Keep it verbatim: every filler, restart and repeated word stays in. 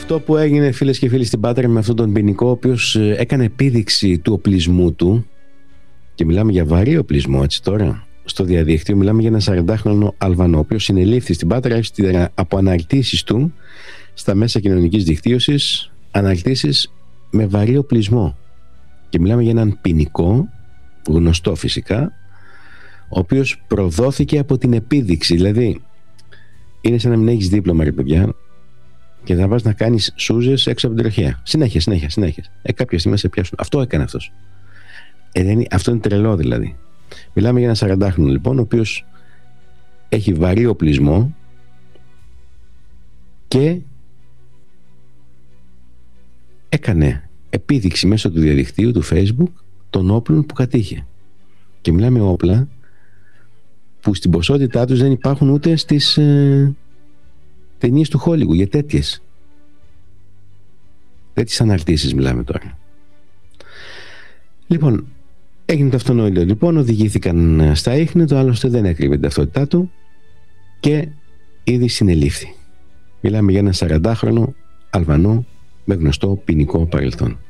Αυτό που έγινε, φίλες και φίλοι, στην Πάτρα με αυτόν τον ποινικό, ο οποίος έκανε επίδειξη του οπλισμού του, και μιλάμε για βαρύ οπλισμό, έτσι τώρα, στο διαδίκτυο, μιλάμε για ένα σαραντάχρονο Αλβανό, ο οποίος συνελήφθη στην Πάτρα από αναρτήσεις του στα μέσα κοινωνικής δικτύωσης, αναρτήσεις με βαρύ οπλισμό. Και μιλάμε για έναν ποινικό, γνωστό φυσικά, ο οποίος προδόθηκε από την επίδειξη. Δηλαδή, είναι σαν να μην έχεις δίπλωμα, ρε παιδιά, και θα πας να κάνεις σούζες έξω από την τροχέα. Συνέχεια, συνέχεια, συνέχεια. Ε, κάποια στιγμή σε πιάσουν. Αυτό έκανε αυτός. Ε, δεν είναι, αυτό είναι τρελό δηλαδή. Μιλάμε για ένα σαραντάχρονο λοιπόν, ο οποίος έχει βαρύ οπλισμό και έκανε επίδειξη μέσω του διαδικτύου, του Facebook, των όπλων που κατήχε. Και μιλάμε όπλα που στην ποσότητά τους δεν υπάρχουν ούτε στις ε, ταινίες του Hollywood, για τέτοιες τέτοιες αναρτήσεις μιλάμε τώρα. Λοιπόν, έγινε το αυτονόητο λοιπόν, οδηγήθηκαν στα ίχνη, το άλλωστε δεν έκρυβε την ταυτότητά του και ήδη συνελήφθη. Μιλάμε για ένα σαραντάχρονο Αλβανό με γνωστό ποινικό παρελθόν.